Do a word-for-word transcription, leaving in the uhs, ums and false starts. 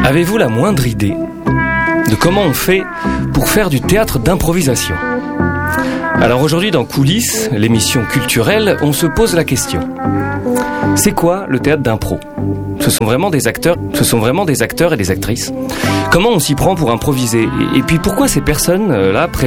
Avez-vous la moindre idée de comment on fait pour faire du théâtre d'improvisation ? Alors aujourd'hui dans Coulisses, l'émission culturelle, on se pose la question. C'est quoi le théâtre d'impro ? Ce sont vraiment des acteurs, ce sont vraiment des acteurs et des actrices. Comment on s'y prend pour improviser ? Et puis pourquoi ces personnes-là